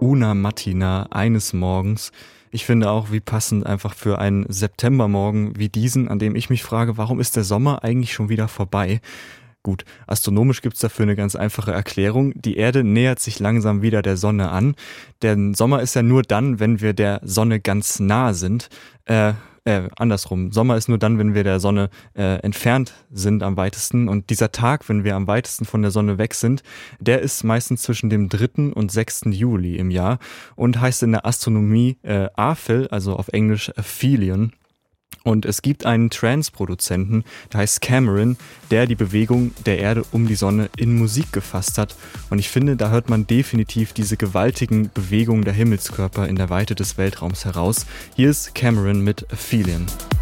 Una Mattina eines Morgens. Ich finde auch, wie passend einfach für einen Septembermorgen wie diesen, an dem ich mich frage, warum ist der Sommer eigentlich schon wieder vorbei? Gut, astronomisch gibt's dafür eine ganz einfache Erklärung. Die Erde nähert sich langsam wieder der Sonne an. Der Sommer ist ja nur dann, wenn wir der Sonne ganz nah sind. Andersrum. Sommer ist nur dann, wenn wir der Sonne entfernt sind am weitesten. Und dieser Tag, wenn wir am weitesten von der Sonne weg sind, der ist meistens zwischen dem 3. und 6. Juli im Jahr und heißt in der Astronomie Aphel, also auf Englisch Aphelion. Und es gibt einen Trance-Produzenten, der heißt Cameron, der die Bewegung der Erde um die Sonne in Musik gefasst hat. Und ich finde, da hört man definitiv diese gewaltigen Bewegungen der Himmelskörper in der Weite des Weltraums heraus. Hier ist Cameron mit Aphelion.